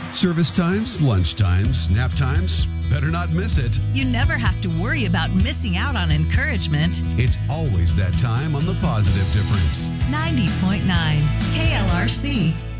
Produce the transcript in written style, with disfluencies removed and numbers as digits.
Service times, lunch times, nap times. Better not miss it. You never have to worry about missing out on encouragement. It's always that time on The Positive Difference. 90.9 KLRC.